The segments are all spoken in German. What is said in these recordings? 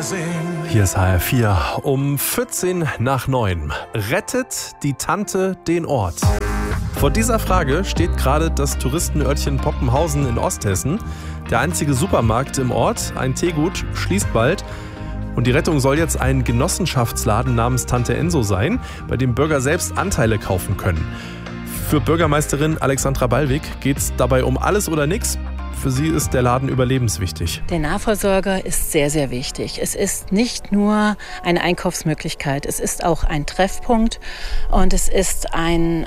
Wiedersehen. Hier ist HR4 um 8:14 Rettet die Tante den Ort? Vor dieser Frage steht gerade das Touristenörtchen Poppenhausen in Osthessen. Der einzige Supermarkt im Ort, ein Teegut, schließt bald. Und die Rettung soll jetzt ein Genossenschaftsladen namens Tante Enso sein, bei dem Bürger selbst Anteile kaufen können. Für Bürgermeisterin Alexandra Ballwig geht es dabei um alles oder nichts. Für sie ist der Laden überlebenswichtig. Der Nahversorger ist sehr, sehr wichtig. Es ist nicht nur eine Einkaufsmöglichkeit, es ist auch ein Treffpunkt und es ist ein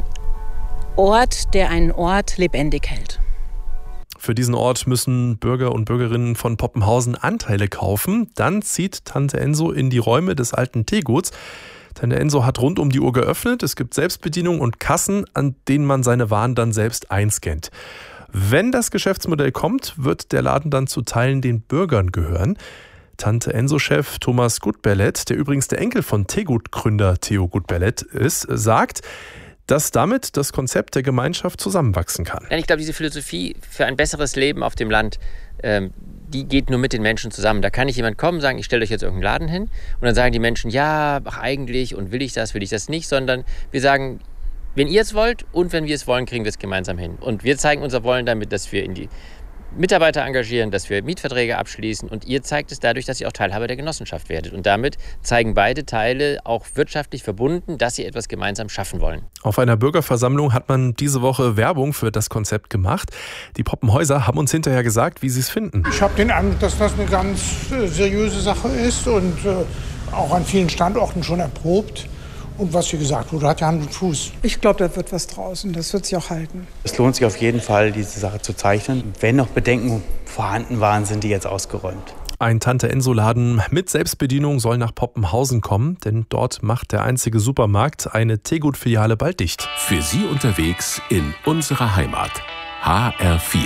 Ort, der einen Ort lebendig hält. Für diesen Ort müssen Bürger und Bürgerinnen von Poppenhausen Anteile kaufen. Dann zieht Tante Enso in die Räume des alten Teeguts. Tante Enso hat rund um die Uhr geöffnet. Es gibt Selbstbedienung und Kassen, an denen man seine Waren dann selbst einscannt. Wenn das Geschäftsmodell kommt, wird der Laden dann zu Teilen den Bürgern gehören. Tante Enso-Chef Thomas Gutberlet, der übrigens der Enkel von Teegut-Gründer Theo Gutberlet ist, sagt, dass damit das Konzept der Gemeinschaft zusammenwachsen kann. Ich glaube, diese Philosophie für ein besseres Leben auf dem Land, die geht nur mit den Menschen zusammen. Da kann nicht jemand kommen und sagen, ich stelle euch jetzt irgendeinen Laden hin. Und dann sagen die Menschen, ja, ach eigentlich und will ich das nicht. Sondern wir sagen, wenn ihr es wollt und wenn wir es wollen, kriegen wir es gemeinsam hin. Und wir zeigen unser Wollen damit, dass wir in die Mitarbeiter engagieren, dass wir Mietverträge abschließen und ihr zeigt es dadurch, dass ihr auch Teilhaber der Genossenschaft werdet. Und damit zeigen beide Teile auch wirtschaftlich verbunden, dass sie etwas gemeinsam schaffen wollen. Auf einer Bürgerversammlung hat man diese Woche Werbung für das Konzept gemacht. Die Poppenhäuser haben uns hinterher gesagt, wie sie es finden. Ich habe den Eindruck, dass das eine ganz seriöse Sache ist und auch an vielen Standorten schon erprobt. Und was hier gesagt wurde, hat ja Hand und Fuß. Ich glaube, da wird was draus und das wird sich auch halten. Es lohnt sich auf jeden Fall, diese Sache zu zeichnen. Wenn noch Bedenken vorhanden waren, sind die jetzt ausgeräumt. Ein Tante-Enso-Laden mit Selbstbedienung soll nach Poppenhausen kommen, denn dort macht der einzige Supermarkt eine Teegut-Filiale bald dicht. Für Sie unterwegs in unserer Heimat. HR4.